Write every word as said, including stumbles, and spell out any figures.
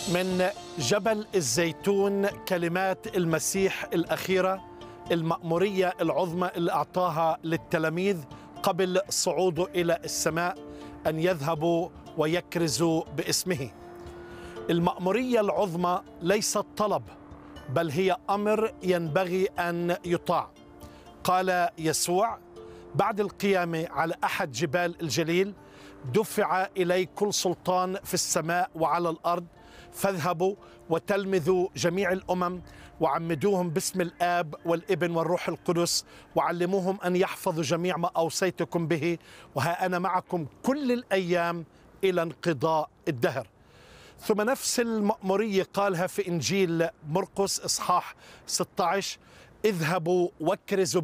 من جبل الزيتون كلمات المسيح الأخيرة، المأمورية العظمى اللي أعطاها للتلاميذ قبل صعوده إلى السماء، أن يذهبوا ويكرزوا باسمه. المأمورية العظمى ليست طلب، بل هي أمر ينبغي أن يطاع. قال يسوع بعد القيامة على أحد جبال الجليل: دفع إلي كل سلطان في السماء وعلى الأرض، فاذهبوا وتلمذوا جميع الأمم وعمدوهم باسم الآب والابن والروح القدس، وعلموهم أن يحفظوا جميع ما أوصيتكم به، وها أنا معكم كل الأيام إلى انقضاء الدهر. ثم نفس المأمورية قالها في إنجيل مرقس إصحاح ستة عشر: اذهبوا واكرزوا